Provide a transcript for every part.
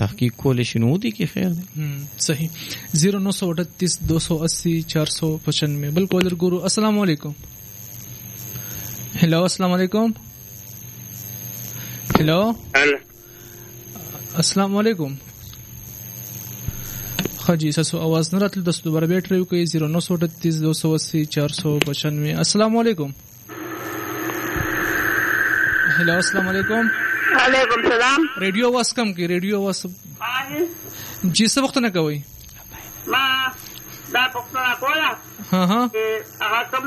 تحقیق کول شي نو دي کې خیر دی. صحیح. 0938 280 495 بل کولر ګورو. السلام علیکم. هلو السلام علیکم. هلو السلام علیکم. خاجی ساسو आवाज نه راتل. دستو دوباره بیٹ ریو کوي 0938 280 495. السلام علیکم. هلو السلام علیکم. وعلیکم السلام. ریډیو आवाज کم کی. ریډیو आवाज جی څه وخت نه کوي. ما دا پښتنه کوله. هغه کوم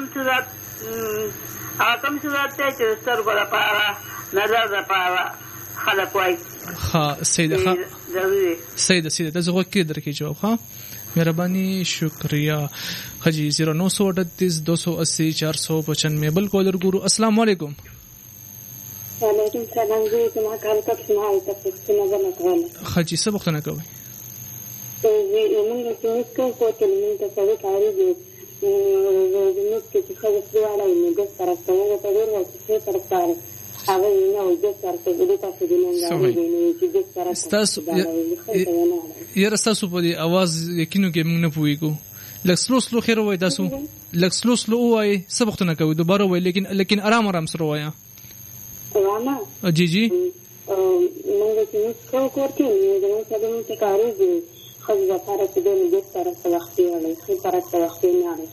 څه ته چې سترګو لپاره نظر لپاره خلک وایي. ها سیده ته زه وکړم درکې جواب. ها مهرباني شکریہ. حجی 0938 280 495 بل کولر ګورو. السلام علیکم. وعلیکم السلام. زه ما کال کښ نه آی تاسو څنګه نه کوله. حجی څه وخت نه کوي. زه موږ چې نسکو کوته موږ ته څه کاری دي. موږ چې څه خبره نه د طرف ته موږ ته ډیر څه طرف ته هغه نه و د طرف ته د تاسو د نن غواړي چې د طرف تاسو یاره تاسو په دې आवाज یقینو کې موږ نه پويګو. لکه سلو خیر وای تاسو. لکه سلو وای څه وخت نه کوي دوباره وای لیکن آرام سره وایا. وانا جی موږ چې نسکو کوته موږ ته د کاری دي. خو دا طرف ته د طرف ته وخت یې خو طرف ته وخت نه لري.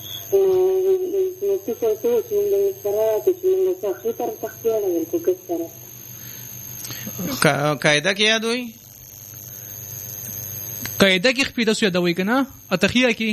چې څه ته چې موږ سره د موږ څخه خې طرف ته خې لري کوم سره قاعده کې یاد وي. قاعده کې خپې تاسو یادوي کنه اتخیه کې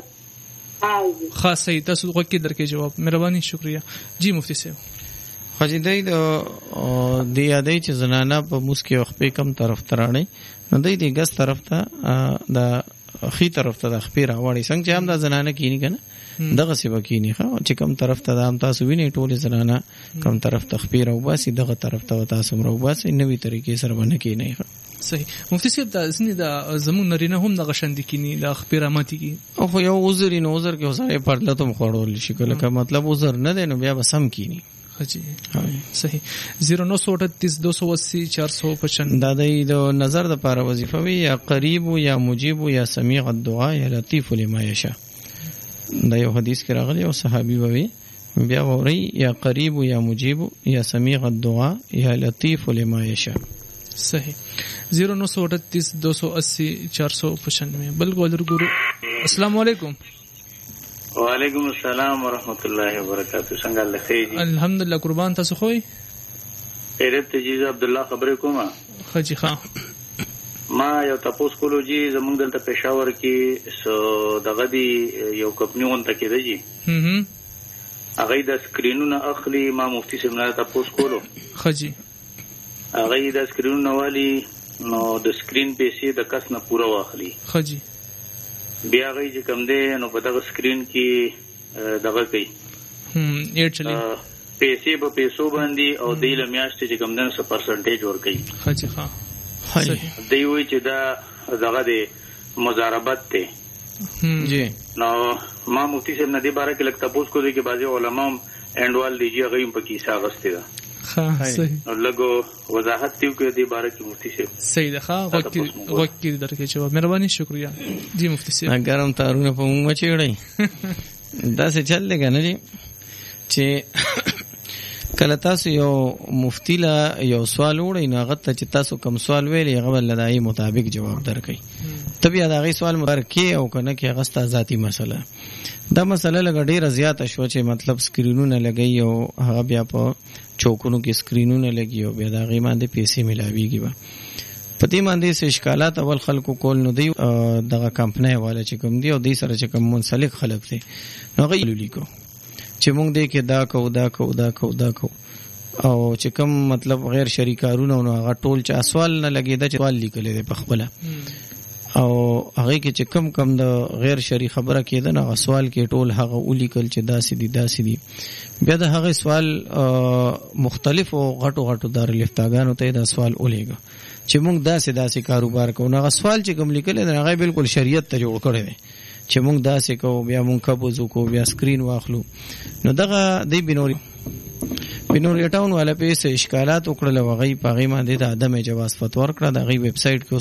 خاصه تاسو وکړئ درکې جواب. مهرباني شکریہ. جی مفتی صاحب. خاجي دی د یادې چې زنانه په مسکی وخت په کم طرف ترانه نو دی ګس طرف ته د خې طرف ته د خپې راوړي څنګه چې هم د زنانه کینی کنه دغه سی وکینی ښه چې کم طرف ته هم تاسو ویني ټول زنانه کم طرف ته خپې راوباسي دغه طرف ته تاسو راوباسي نوې طریقې سره باندې کینی. صحیح. مفتی صاحب دا ځنې د زمون نرینه هم د غشند کینی د خپې راماتي کی او خو یو عذر کې وسره پرله ته مخوړول شي کله که مطلب عذر نه دی نو بیا به سم کینی. حجی صحیح. 0938 280 495 دا د نظر د پاره وظیفه وی یا قریب یا مجیب یا سمیع الدعاء یا لطیف لما یشاء. دا یو حدیث کې راغلی او صحابي وی بیا وری یا قریب یا مجیب یا سمیع الدعاء یا لطیف لما یشاء. صحیح. 0938 280 495 بل ګولر ګورو. السلام علیکم. وعلیکم السلام ورحمۃ اللہ وبرکاتہ. څنګه الله خیر؟ الحمدلله قربان. تاسو خوې؟ خیرت جی. عبد الله خبرې کوم. خجی ښا ما یو تاسو کولو جی زمونږ دلته پېښور کې سو دغه دی یو کمپنیون ته کې دی. هغه د سکرینونو اخلي. ما مفتی صاحب نه تاسو کولو. خجی هغه د سکرینونو والی نو د سکرین پیسې د کس نه پوره واخلي. خجی بیا غي چې کم دی نو په دغه سکرین کې دغه کوي ایرچلی پیسې په پیسو باندې او د میاشتې چې کم دی 100% ور کوي. خاصه ها دی وی چې دا دغه دی مضاربت ته. جی نو ما مفتی صاحب نه دی باره کې لکه تاسو کو دي کې بعضي علما انډوال دیږي غویم په کیسه غسته ده. صحیح. لګو وضاحت دیو کې دی باره کې مفتی صاحب. صحیح ده. وکي درکې جواب. مهرباني شکریہ. جی مفتی صاحب. ګرم تارونه په موږ چېړی دا څه چل لګا نه دي چې کله تاسو یو مفتی لا یو سوال وړي نو هغه ته چې تاسو کوم سوال ویلې هغه لدای مطابق جواب درکړي. طبيعه دا غي سوال مبارکي او کنه کې هغه ست ذاتی مسله. دا مسله لګ ډیره زیاته شو چې مطلب سکرینونه لګي او هغه بیا په چوکونو کې سکرینونه لګي او بیا دا غي باندې پیسې ملاويږي. پدې باندې څه اشکالات اول خلکو کول نو دی دغه کمپنۍ والا چې کوم دی او دې سره چې کوم منسلک خلک دي نو غي لیکو چې موږ دې کې دا کو او چې کوم مطلب غیر شریکارونه نو هغه ټول چې سوال نه لګي دا چې سوال لیکل دي په خپل او هغه کې چې کم د غیر شری خبره کېده نو سوال کې ټول هغه ولیکل چې داسې دي بیا د هغه سوال مختلف او غټو دار لفتاګانو ته دا سوال ولېګو چې موږ داسې کاروبار کوو. نو هغه سوال چې کوم لیکل دی هغه بالکل شریعت ته جوړ کړی دی چې موږ داسې کوو بیا موږ قبض وکړو بیا سکرین واخلو. نو دغه دی بنوري ټاون والا په څه اشکالات وکړل او غي په غي باندې د عدم جواز فتوا ورکړه. د غي ویب سټ کې